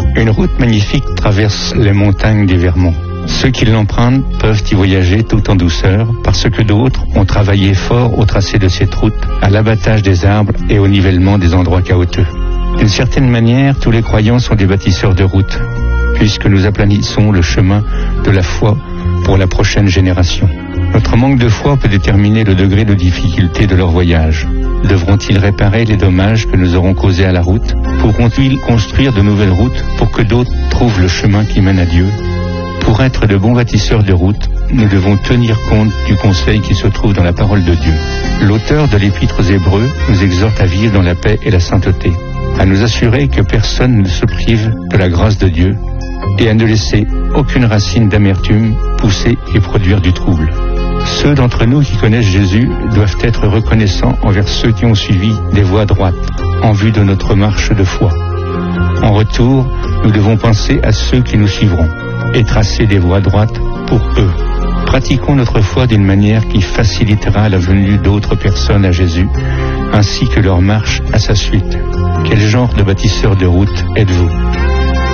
Une route magnifique traverse les montagnes du Vermont. Ceux qui l'empruntent peuvent y voyager tout en douceur, parce que d'autres ont travaillé fort au tracé de cette route, à l'abattage des arbres et au nivellement des endroits chaotiques. D'une certaine manière, tous les croyants sont des bâtisseurs de route, puisque nous aplanissons le chemin de la foi pour la prochaine génération. Notre manque de foi peut déterminer le degré de difficulté de leur voyage. Devront-ils réparer les dommages que nous aurons causés à la route? Pourront-ils construire de nouvelles routes pour que d'autres trouvent le chemin qui mène à Dieu? Pour être de bons bâtisseurs de route, nous devons tenir compte du conseil qui se trouve dans la parole de Dieu. L'auteur de l'Épître aux Hébreux nous exhorte à vivre dans la paix et la sainteté, à nous assurer que personne ne se prive de la grâce de Dieu et à ne laisser aucune racine d'amertume pousser et produire du trouble. Ceux d'entre nous qui connaissent Jésus doivent être reconnaissants envers ceux qui ont suivi des voies droites en vue de notre marche de foi. En retour, nous devons penser à ceux qui nous suivront et tracer des voies droites pour eux. Pratiquons notre foi d'une manière qui facilitera la venue d'autres personnes à Jésus, ainsi que leur marche à sa suite. Quel genre de bâtisseur de route êtes-vous ?